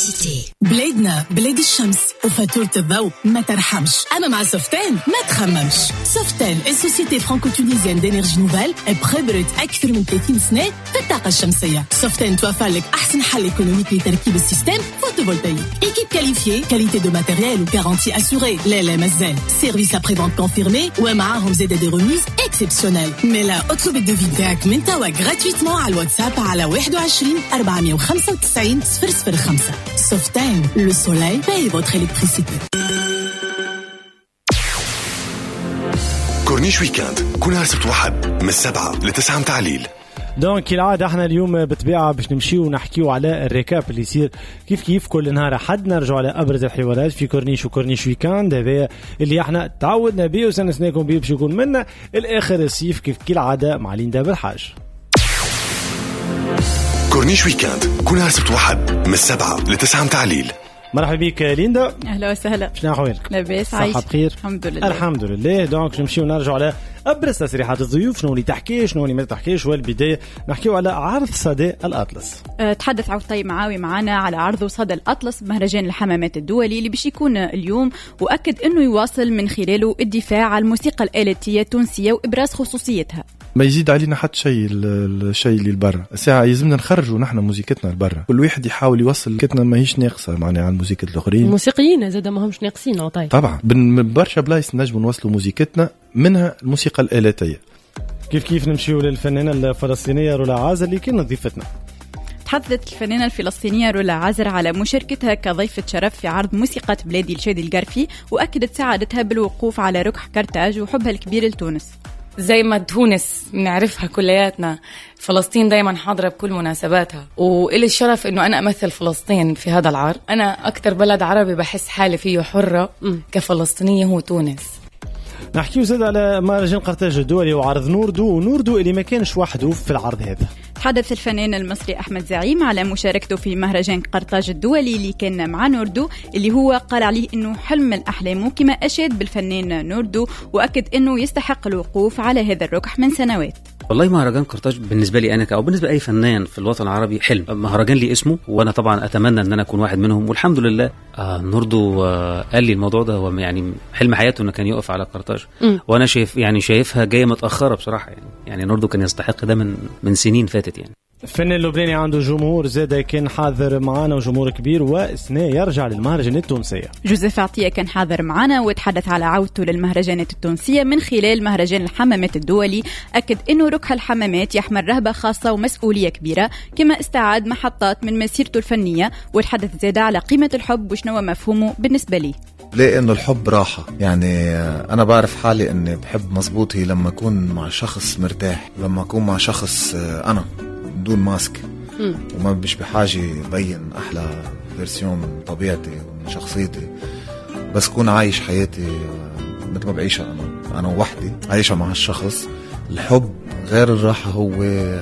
إلكتريسيتي. بلادنا بلاد الشمس وفاتورة الضوء ما ترحمش. أما مع سوفتان ما تخممش. سوفتان السوسيتي فرانكو تونيزيان دينيرجي نوفال خبرت أكثر من 30 سنة في الطاقة الشمسية. سوفتان توفر لك أحسن حل إيكونوميكي لتركيب السيستم فوتوفولتايك. إيكيب كاليفيي، كاليتي دو ماتيريال وكارانتي أسوري. لا مازال سيرفيس أبري فونت كونفيرمي ومعاهم زيادة دي ريميز إكسبسيونيل. ملا اطلب الدوفي تاعك من توا غراتويتمون على الواتساب على 21 495 005. Softan, le soleil paye votre électricité. كورنيش ويكاند كل سبت واحد من 7 ل 9 متاع الليل. دونك كالعادة احنا اليوم بطبيعة باش نمشيو ونحكيو على الريكاب اللي يصير كيف كل نهار حد نرجعوا على أبرز الحوارات في كورنيش وكورنيش ويكاند. هذا اللي احنا تعودنا بيه وسنسناكم بيه باش يكون منا الآخر الصيف كيف كالعادة مع ليندا بالحاج. كورنيش ويكاند كل سبت واحد من 7 ل 9 متاع الليل. مرحبا بك ليندا. اهلا وسهلا. شنو احوالك؟ لاباس عايش صحة بخير الحمد لله. الحمد لله. دونك نمشيو نرجعوا على ابرز تصريحات الضيوف، شنو اللي تحكي شنو اللي ما تحكيش. والبدايه نحكيو على عرض صدى الأطلس. تحدث عبد الطيب معاوي معنا على عرض صدى الأطلس بمهرجان الحمامات الدولي اللي باش يكون اليوم، واكد انه يواصل من خلاله الدفاع عن الموسيقى الآلاتية التونسية وابراز خصوصيتها. ما يزيد علينا حتى شيء الشيء اللي لبرا ساعة يلزمنا نخرجوا نحن موسيقتنا لبرا. كل واحد يحاول يوصل موسيقتنا ماهيش ناقصة معناها عن موسيقى الآخرين. الموسيقيين زاد ما همش ناقصين عطاي. طبعا برشا بلايص نجموا نوصلوا موسيقتنا منها الموسيقى الآلاتية. كيف نمشيو للفنانة الفلسطينية رولا عازر اللي كانت ضيفتنا. تحدثت الفنانة الفلسطينية رولا عازر على مشاركتها كضيفة شرف في عرض موسيقى بلادي لشادي القرفي، وأكدت سعادتها بالوقوف على ركح كرتاج وحبها الكبير لتونس. زي ما تونس نعرفها كلياتنا، فلسطين دايما حاضرة بكل مناسباتها، وإلي الشرف إنه أنا أمثل فلسطين في هذا العرض. أنا أكتر بلد عربي بحس حالي فيه حرة كفلسطينية هو تونس. نحكيو زاد على مهرجان قرطاج الدولي وعرض نوردو اللي ما كانش وحده في العرض هذا. تحدث الفنان المصري أحمد زعيم على مشاركته في مهرجان قرطاج الدولي اللي كان مع نوردو، اللي هو قال عليه إنه حلم من أحلامه، كما أشاد بالفنان نوردو وأكد إنه يستحق الوقوف على هذا الركح من سنوات. والله مهرجان قرطاج بالنسبة لي أنا أو بالنسبة لأي فنان في الوطن العربي حلم. مهرجان لي اسمه، وأنا طبعا أتمنى أن أنا أكون واحد منهم، والحمد لله نوردو قال لي الموضوع ده، هو يعني حلم حياته أنه كان يقف على قرطاج. وأنا شايفها جاية متأخرة بصراحة. يعني نوردو كان يستحق ده من سنين فاتت. يعني الفنان اللبناني عنده جمهور زاد كان حاضر معنا وجمهور كبير، وسنة يرجع للمهرجان التونسية. جوزيف عطية كان حاضر معنا وتحدث على عودته للمهرجانات التونسية من خلال مهرجان الحمامات الدولي. أكد أنه ركح الحمامات يحمل رهبة خاصة ومسؤولية كبيرة، كما استعاد محطات من مسيرته الفنية، وتحدث زاد على قيمة الحب وشنو مفهومه بالنسبة لي. ليه انه الحب راحة. يعني انا بعرف حالي اني بحب مزبوطي لما اكون مع شخص مرتاح، لما اكون مع شخص انا بدون ماسك وما مش بحاجة يبين احلى فيرسيون من طبيعتي ومن شخصيتي، بس كون عايش حياتي مثل ما بعيشها انا وحدي، عايشها مع الشخص. الحب غير الراحة، هو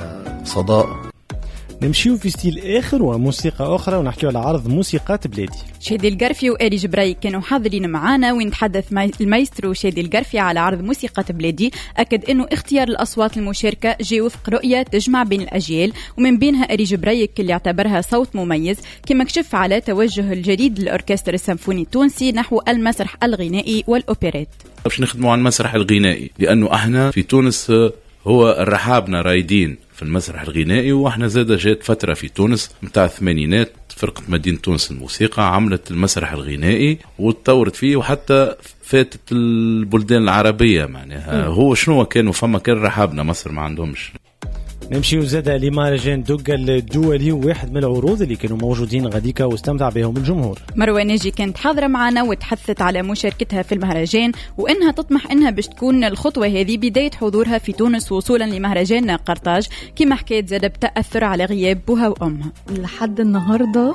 صداقة. نمشيو في ستيل آخر وموسيقى أخرى ونحكيو على عرض موسيقات بلادي. شادي القرفي وآلي جبراي كانوا حاضرين معانا، ونتحدث المايسترو شادي القرفي على عرض موسيقى بلادي. أكد أنه اختيار الأصوات المشاركة جاء وفق رؤية تجمع بين الأجيال، ومن بينها آلي جبراي اللي اعتبرها صوت مميز، كما كشف على توجه الجديد للأوركستر السيمفوني التونسي نحو المسرح الغنائي والأوبريت. باش نخدموا على المسرح الغنائي، لأنه احنا في تونس هو الرحابنا رايدين في المسرح الغنائي، واحنا زادة جات فترة في تونس متاع الثمانينات فرقة مدينة تونس الموسيقى عملت المسرح الغنائي وتطورت فيه، وحتى فاتت البلدان العربية. معناها هو شنو كانوا فما كان رحابنا، مصر ما عندهمش. نمشي وزادة لمهرجان دوغا الدولي، وواحد من العروض اللي كانوا موجودين غاديكا واستمتع بهم الجمهور. مروة ناجي كانت حاضرة معنا وتحدثت على مشاركتها في المهرجان، وإنها تطمح إنها باش تكون الخطوة هذه بداية حضورها في تونس وصولا لمهرجان قرطاج، كما حكيت زادة بتأثر على غياب بوها وأمها. لحد النهاردة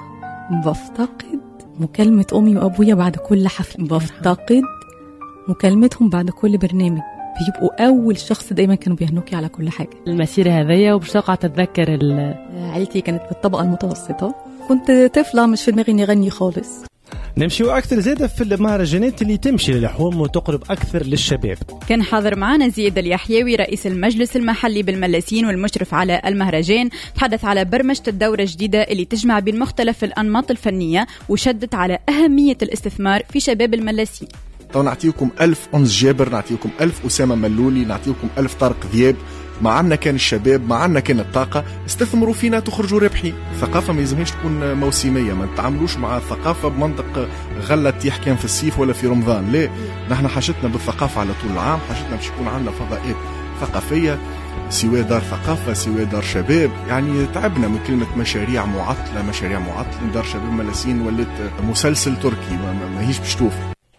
بفتقد مكالمة أمي وأبويا بعد كل حفل، بفتقد مكالمتهم بعد كل برنامج، بيبقوا أول شخص دايما كانوا بيهنوكي على كل حاجة. المسيرة هذية وباش تقع تتذكر عائلتي كانت بالطبقة المتوسطة، كنت طفلة مش في دماغي إني أغني خالص. نمشيو أكثر زادة في المهرجانات اللي تمشي للحوم وتقرب أكثر للشباب. كان حاضر معنا زياد اليحيوي رئيس المجلس المحلي بالملاسين والمشرف على المهرجان، تحدث على برمجة الدورة الجديدة اللي تجمع بين مختلف الأنماط الفنية وشدت على أهمية الاستثمار في شباب الملاسين. تو نعطيكم 1000 أنس جابر، نعطيكم 1000 أسامة ملولي، نعطيكم 1000 طارق ذياب. ما عنا كان الشباب، ما عنا كان الطاقة، استثمروا فينا تخرجوا ربحين. الثقافة ما يلزمهاش تكون موسمية، ما نتعاملوش مع الثقافة بمنطق غلة تيح كان في الصيف ولا في رمضان. لا، نحن حاجتنا بالثقافة على طول العام، حاجتنا باش يكون عندنا فضاءات ثقافية، سواء دار ثقافة سواء دار شباب. يعني تعبنا من كلمة مشاريع معطلة. دار شباب ملاسين ولات مسلسل تركي ما هيش بشتوف.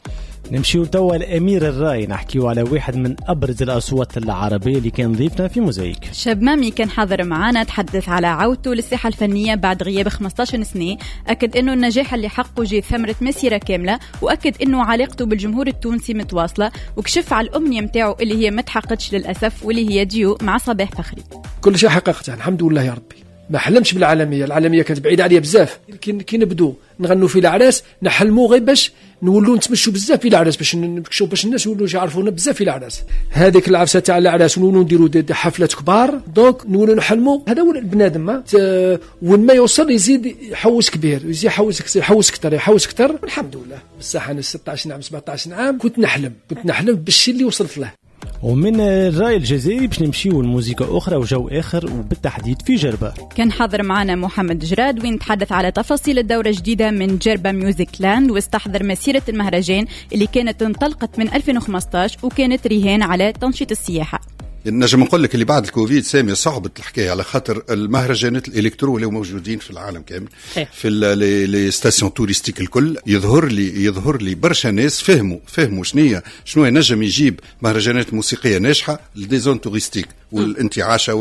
نمشيو توا الأمير الراي، نحكيو على واحد من أبرز الأصوات العربية اللي كان ضيفنا في موزايك. شاب مامي كان حاضر معنا، تحدث على عودته للساحة الفنية بعد غياب 15 سنة، أكد أنه النجاح اللي حقه جاء ثمرة مسيرة كاملة، وأكد أنه علاقته بالجمهور التونسي متواصلة، وكشف على الأمنية متاعه اللي هي ما تحققش للأسف، واللي هي ديو مع صباح فخري. كل شيء حققته الحمد لله يا ربي. ما حلمش بالعالمية كانت بعيدة عليا بزاف. كي نبدو نغنوا في الأعراس نحلموا غير باش نولوا نتمشوا بزاف في الأعراس، باش الناس يولوا يعرفونا بزاف في الأعراس. هذيك العفسة تاع الأعراس ونولوا نديروا حفلات كبار، دونك نولوا نحلموا. هذا هو البنادم، وين ما يوصل يزيد يحوس كبير، يزيد يحوس كتر. الحمد لله. بصح أنا 16 عام 17 عام كنت نحلم بالشيء اللي وصلت له. ومن الراي الجزائري باش نمشيو لموسيقى أخرى وجو آخر، وبالتحديد في جربة. كان حاضر معنا محمد جراد وين تحدث على تفاصيل الدورة الجديدة من جربة ميوزك لاند، واستحضر مسيرة المهرجان اللي كانت انطلقت من 2015 وكانت رهان على تنشيط السياحة. نجم نقول لك اللي بعد الكوفيد سامي صعبة الحكاية، على خاطر المهرجانات الإلكترو اللي موجودين في العالم كامل في لي ستاسيون توريستيك الكل، يظهر لي برشا ناس فهموا شنو نجم يجيب مهرجانات موسيقية ناجحة لديزون توريستيك والانتعاشة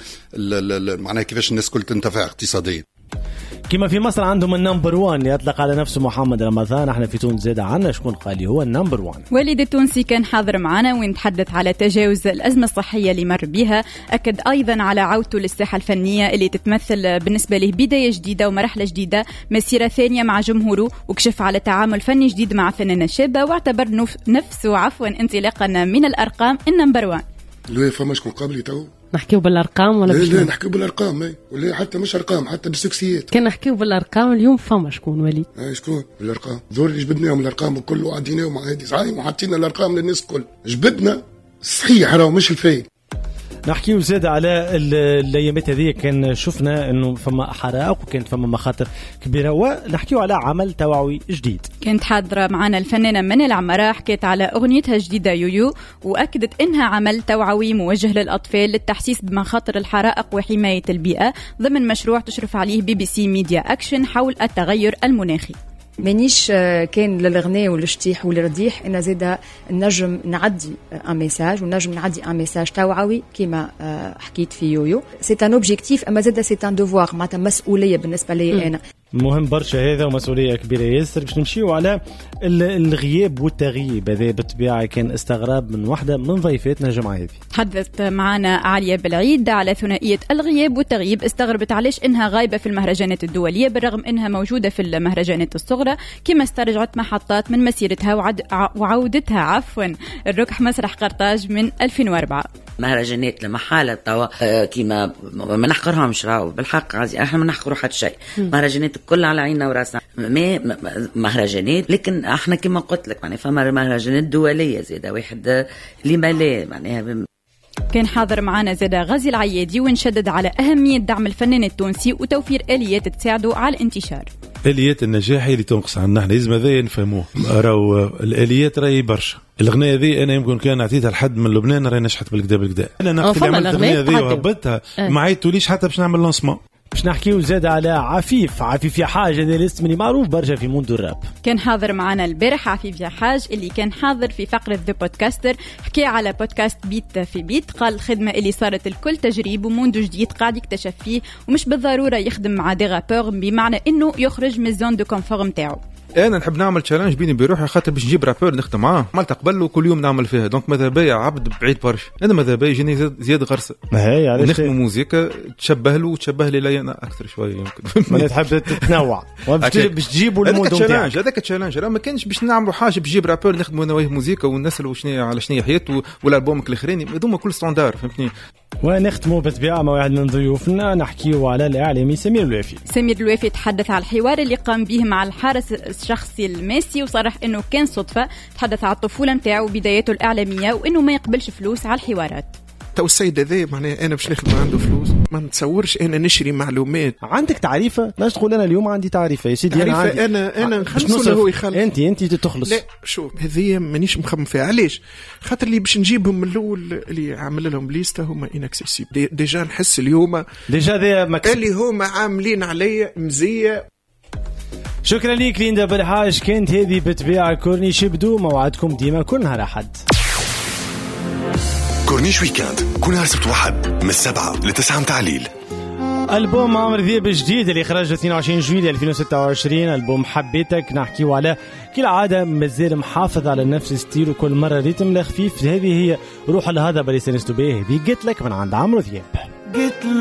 معناها كيفاش الناس كل تنتفع اقتصاديا. كما في مصر عندهم النمبر 1 يطلق على نفسه محمد رمضان، احنا في تونس زاد عنا شكون قال هو النمبر 1. والد التونسي كان حاضر معنا وين تحدث على تجاوز الأزمة الصحية اللي مر بها، أكد أيضا على عودته للساحة الفنية اللي تتمثل بالنسبة له بداية جديدة ومرحلة جديدة، مسيرة ثانية مع جمهوره، وكشف على تعامل فني جديد مع فنانة شابة، واعتبر نفسه انطلاقا من الأرقام النمبر 1. لو فما شكون قابلي تو نحكيو بالارقام ولا لا نحكيو بالارقام ولا حتى مش ارقام حتى بالسكسيات. كان نحكيو بالارقام اليوم فما شكون وليد؟ شكون بالارقام؟ ذول اللي جبدناهم الارقام الكل وعديناهم مع هذه صحيح وحطينا الارقام للناس الكل، جبدنا صحيح راهو مش الفايد. نحكيو زاد على الايامات هذه، كان شفنا انه فما حرائق وكانت فما مخاطر كبيره، ونحكيو على عمل توعوي جديد. كانت حاضره معنا الفنانه منى العماره، حكيت على اغنيتها الجديده يويو، واكدت انها عمل توعوي موجه للاطفال للتحسيس بمخاطر الحرائق وحمايه البيئه ضمن مشروع تشرف عليه BBC ميديا أكشن حول التغير المناخي. مانيش كان للغناء والشتيح والرديح، انا زاده نجم نعدي ان ميساج ونجم نعدي ان ميساج توعوي كما حكيت في يويو. سي ان اوبجيكتيف، اما زاده سي ان دوفوار، معناتها مسؤوليه بالنسبه لي انا. مهم برشا هذا ومسؤوليه كبيره ياسر. باش نمشيو على الغياب والتغييب، هذا بالطبيعه كان استغراب من واحده من ضيفاتنا الجمعه هذه. تحدثت معنا عاليه بالعيد على ثنائيه الغياب والتغييب، استغربت علاش انها غايبه في المهرجانات الدوليه بالرغم انها موجوده في المهرجانات الصغرى، كما استرجعت محطات من مسيرتها وعودتها الركح مسرح قرطاج من 2004. مهرجانات لمحالة توا كيما ما نحقرهمش، راهو بالحق عزيز احنا ما نحقروا حتى شيء، مهرجانات الكل على عيننا وراسنا، مهرجانات لكن احنا كما قلت لك معناها فما مهرجانات دولية زيادة واحد اللي مالاه معناها. كان حاضر معنا زادا غازي العيادي ونشدد على أهمية دعم الفنان التونسي وتوفير آليات تساعده على الانتشار. آليات النجاح اللي تنقص عنا احنا لازم هذا نفهموه، راهو الآليات راهي برشا. الغناء هذه انا يمكن كان عطيتها لحد من لبنان راهي نجحت بالكدا. انا نقفل عملت الغناء هذه وهبطها ما عيطوليش حتى باش نعمل لانسمون. باش نحكيو زاد على عفيف يا حاج، هذا الاسم اللي معروف برشا في موندو الراب. كان حاضر معنا البارح عفيف يا حاج اللي كان حاضر في فقرة ذا بودكاستر، حكى على بودكاست بيت في بيت، قال الخدمة اللي صارت الكل تجريب وموندو جديد قاعد يكتشف فيه ومش بالضرورة يخدم مع دي رابور، بمعنى انه يخرج من الزون دو كونفور نتاعو. انا نحب نعمل تشالنج بيني بروحي خاطر باش نجيب رابور نخدم معاه، عملت قبل وكل يوم نعمل فيها، دونك ماذا بيا عبد بعيد برشا، انا ماذا بيا يجيني زياد غرسه ونخدم موسيقى تشبه له وتشبه لي انا اكثر شويه يمكن. ما تحب تتنوع. باش تجيبوا المود نتاعك. هذاك تشالنج راه ما كانش باش نعملوا حاجه باش نجيب رابور نخدموا انا وياه موسيقى ونسالوا شنو على شنو حياته ولا البومك الاخراني هذوما كل ستاندار فهمتني. ونختموا بالطبيعه مع واحد من ضيوفنا نحكيوا على الاعلامي سمير الوافي. سمير الوافي تحدث على الحوار اللي قام به مع الحارس الشخصي الميسي وصرح انه كان صدفه. تحدث على الطفوله نتاعو وبداياته الاعلاميه وانه ما يقبلش فلوس على الحوارات. تو السيد هذا معناها انا باش نخدم عنده فلوس ما نتصورش انا نشري معلومات. عندك تعريفه؟ لاش تقول انا اليوم عندي تعريفه يا سيدي؟ انا عندي انا نخلص ولا هو يخلص؟ انت تخلص. لا شوف هذه مانيش مخمم فيها. علاش؟ خاطر اللي باش نجيبهم من الاول اللي عامل لهم ليسته هما انكسيسيبل ديجا. نحس اليوم ديجا اللي هما عاملين عليا مزيه. شكرا ليك ليندا بالحاج. كانت هذه بتبيع كورنيش. بدو موعدكم ديما كل نهار احد كورنيش ويكاند كل نهار سبت واحد من 7 ل 9 متاع الليل. ألبوم عمرو دياب الجديد اللي خرج 22 جويلية 2026. ألبوم حبيتك نحكيو على كالعادة مازال محافظ على نفس ستيل وكل مرة ريتم خفيف. هذه هي روح لهذا بريسانستو بيه. هذه قلت لك من عند عمرو دياب.